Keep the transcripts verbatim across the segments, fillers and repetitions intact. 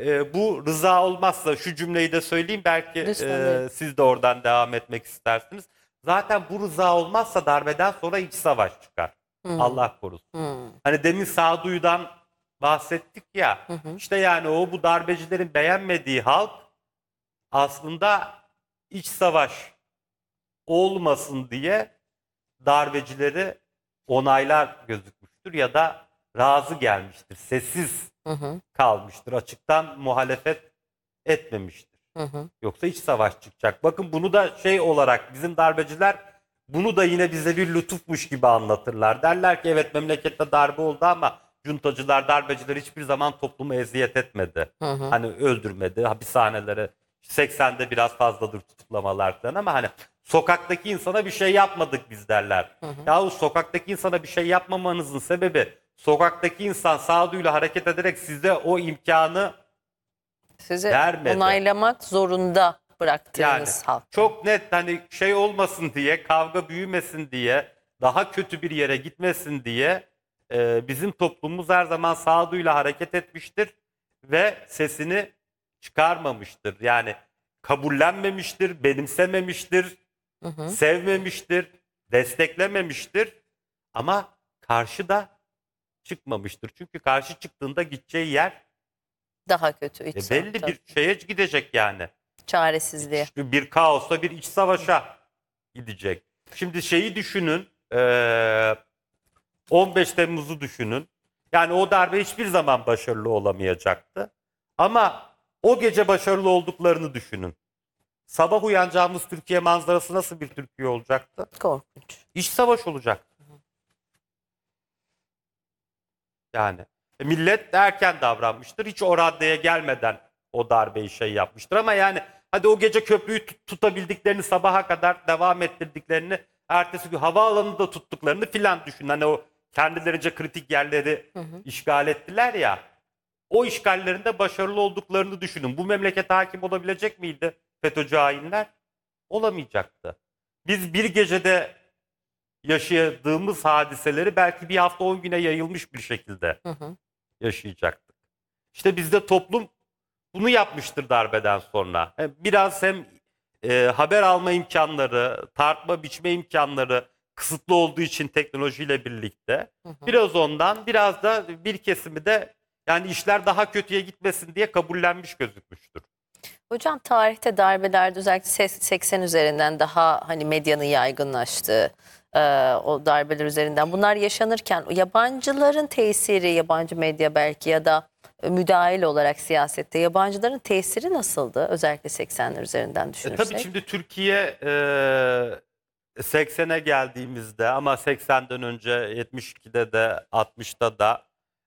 e, bu rıza olmazsa şu cümleyi de söyleyeyim, belki e, siz de oradan devam etmek istersiniz. Zaten bu rıza olmazsa darbeden sonra iç savaş çıkar. Hmm. Allah korusun. Hmm. Hani demin sağduyudan bahsettik ya. Hı hı. İşte yani o bu darbecilerin beğenmediği halk aslında iç savaş olmasın diye darbecileri onaylar gözükmüştür ya da razı gelmiştir. Sessiz Hı hı. kalmıştır. Açıktan muhalefet etmemiştir. Hı hı. Yoksa iç savaş çıkacak. Bakın bunu da şey olarak bizim darbeciler bunu da yine bize bir lütufmuş gibi anlatırlar. Derler ki evet memlekette darbe oldu ama cuntacılar, darbeciler hiçbir zaman toplumu eziyet etmedi. Hı hı. Hani öldürmedi, hapishanelere seksende biraz fazladır tutuklamalar falan ama hani sokaktaki insana bir şey yapmadık biz derler. Hı hı. Yahu sokaktaki insana bir şey yapmamanızın sebebi sokaktaki insan sağduyuyla hareket ederek size o imkanı Size vermedi. onaylamak zorunda Yani bıraktığınız halk. çok net, hani şey olmasın diye, kavga büyümesin diye, daha kötü bir yere gitmesin diye e, bizim toplumumuz her zaman sağduyuyla hareket etmiştir ve sesini çıkarmamıştır. Yani kabullenmemiştir, benimsememiştir, Hı hı. sevmemiştir, desteklememiştir ama karşı da çıkmamıştır. Çünkü karşı çıktığında gideceği yer Daha kötü iç e, savaş. belli Tabii. bir şeye gidecek yani. Çaresizliğe. İşte bir kaosa, bir iç savaşa gidecek. Şimdi şeyi düşünün, eee, on beş Temmuz'u düşünün. Yani o darbe hiçbir zaman başarılı olamayacaktı. Ama o gece başarılı olduklarını düşünün. Sabah uyanacağımız Türkiye manzarası nasıl bir Türkiye olacaktı? Korkunç. İç savaş olacak. Yani e, millet erken davranmıştır. Hiç o raddeye gelmeden o darbeyi şey yapmıştır. Ama yani hadi o gece köprüyü tut- tutabildiklerini, sabaha kadar devam ettirdiklerini, ertesi gün havaalanını da tuttuklarını filan düşün. Hani o kendilerince kritik yerleri Hı hı. işgal ettiler ya. O işgallerinde başarılı olduklarını düşünün. Bu memlekete hakim olabilecek miydi FETÖ'cü hainler? Olamayacaktı. Biz bir gecede yaşadığımız hadiseleri belki bir hafta on güne yayılmış bir şekilde Hı hı. yaşayacaktık. İşte bizde toplum bunu yapmıştır darbeden sonra. Hem biraz hem e, haber alma imkanları, tartma biçme imkanları kısıtlı olduğu için teknolojiyle birlikte. Hı hı. Biraz ondan, biraz da bir kesimi de yani işler daha kötüye gitmesin diye kabullenmiş gözükmüştür. Hocam tarihte darbelerde özellikle ses- seksen üzerinden daha hani medyanın yaygınlaştığı e, o darbeler üzerinden bunlar yaşanırken yabancıların tesiri, yabancı medya belki ya da müdahil olarak siyasette yabancıların tesiri nasıldı? Özellikle seksenler üzerinden E, düşünürsek. tabii şimdi Türkiye e, seksene geldiğimizde ama seksenden önce yetmiş ikide de altmışta da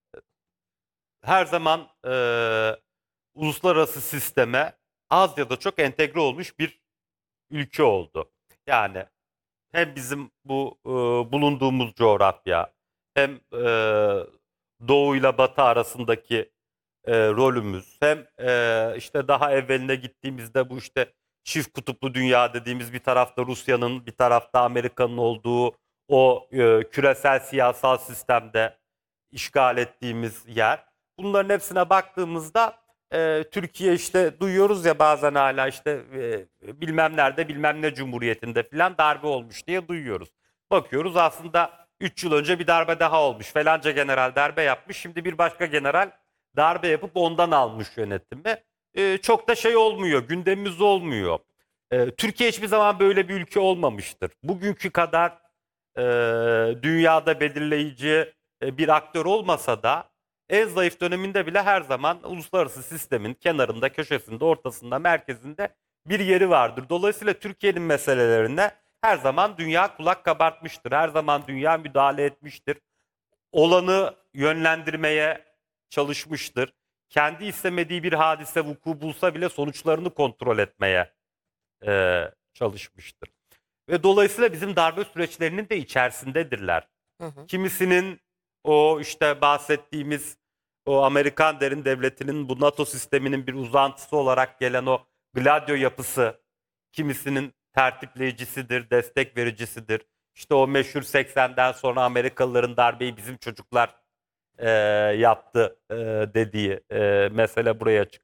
her zaman e, uluslararası sisteme az ya da çok entegre olmuş bir ülke oldu. Yani hem bizim bu e, bulunduğumuz coğrafya hem e, Doğu ile Batı arasındaki e, rolümüz hem e, işte daha evveline gittiğimizde bu işte çift kutuplu dünya dediğimiz bir tarafta Rusya'nın bir tarafta Amerika'nın olduğu o e, küresel siyasal sistemde işgal ettiğimiz yer. Bunların hepsine baktığımızda e, Türkiye işte duyuyoruz ya bazen hala işte e, bilmem nerede bilmem ne cumhuriyetinde falan darbe olmuş diye duyuyoruz. Bakıyoruz aslında üç yıl önce bir darbe daha olmuş. Falanca general darbe yapmış. Şimdi bir başka general darbe yapıp ondan almış yönetimi. E, çok da şey olmuyor, gündemimiz olmuyor. E, Türkiye hiçbir zaman böyle bir ülke olmamıştır. Bugünkü kadar e, dünyada belirleyici e, bir aktör olmasa da en zayıf döneminde bile her zaman uluslararası sistemin kenarında, köşesinde, ortasında, merkezinde bir yeri vardır. Dolayısıyla Türkiye'nin meselelerine her zaman dünya kulak kabartmıştır. Her zaman dünya müdahale etmiştir. Olanı yönlendirmeye çalışmıştır. Kendi istemediği bir hadise vuku bulsa bile sonuçlarını kontrol etmeye e, çalışmıştır. Ve dolayısıyla bizim darbe süreçlerinin de içerisindedirler. Hı hı. Kimisinin o işte bahsettiğimiz o Amerikan derin devletinin bu NATO sisteminin bir uzantısı olarak gelen o Gladio yapısı, kimisinin tertipleyicisidir, destek vericisidir. İşte o meşhur seksenden sonra Amerikalıların darbeyi bizim çocuklar e, yaptı e, dediği e, mesele buraya çıkıyor.